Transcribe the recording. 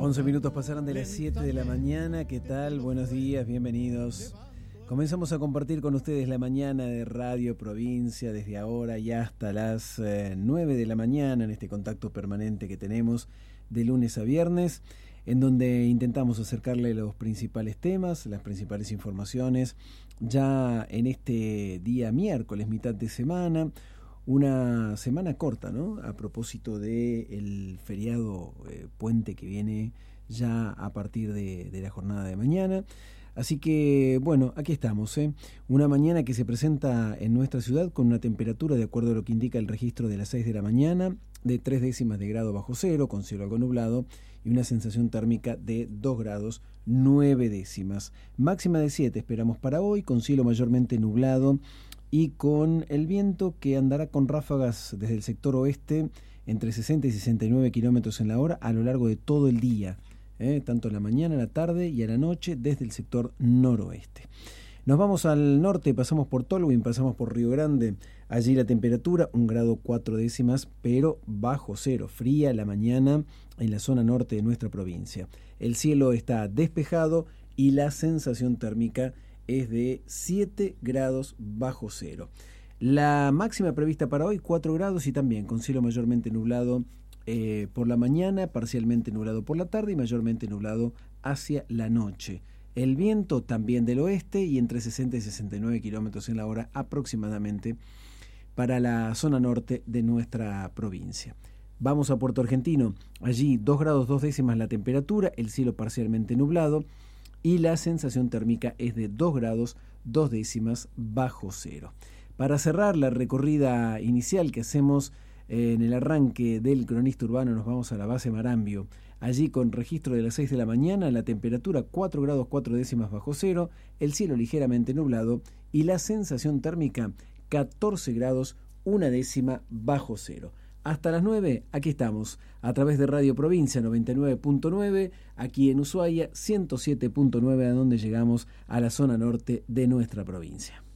11 minutos pasaron de las 7 de la mañana. ¿Qué tal? Buenos días, bienvenidos. Comenzamos a compartir con ustedes la mañana de Radio Provincia desde ahora y hasta las 9 de la mañana en este contacto permanente que tenemos de lunes a viernes, en donde intentamos acercarle los principales temas, las principales informaciones, ya en este día miércoles, mitad de semana, una semana corta, ¿no? A propósito del feriado puente que viene ya a partir de la jornada de mañana. Así que, bueno, aquí estamos, una mañana que se presenta en nuestra ciudad con una temperatura, de acuerdo a lo que indica el registro de las 6 de la mañana, de 3 décimas de grado bajo cero, con cielo algo nublado, y una sensación térmica de 2 grados 9 décimas. Máxima de 7 esperamos para hoy, con cielo mayormente nublado y con el viento que andará con ráfagas desde el sector oeste entre 60 y 69 kilómetros en la hora a lo largo de todo el día. Tanto en la mañana, a la tarde y a la noche desde el sector noroeste. Nos vamos al norte, pasamos por Tolwyn, pasamos por Río Grande. Allí la temperatura 1 grado 4 décimas, pero bajo cero, fría la mañana en la zona norte de nuestra provincia. El cielo está despejado y la sensación térmica es de 7 grados bajo cero. La máxima prevista para hoy 4 grados y también con cielo mayormente nublado por la mañana, parcialmente nublado por la tarde y mayormente nublado hacia la noche. El viento también del oeste y entre 60 y 69 kilómetros en la hora aproximadamente para la zona norte de nuestra provincia. Vamos a Puerto Argentino, allí 2 grados 2 décimas la temperatura, el cielo parcialmente nublado y la sensación térmica es de 2 grados 2 décimas bajo cero. Para cerrar la recorrida inicial que hacemos en el arranque del cronista urbano, nos vamos a la base Marambio. Allí con registro de las 6 de la mañana, la temperatura 4 grados 4 décimas bajo cero, el cielo ligeramente nublado y la sensación térmica 14 grados 1 décima bajo cero. Hasta las 9, aquí estamos, a través de Radio Provincia 99.9, aquí en Ushuaia 107.9, a donde llegamos a la zona norte de nuestra provincia.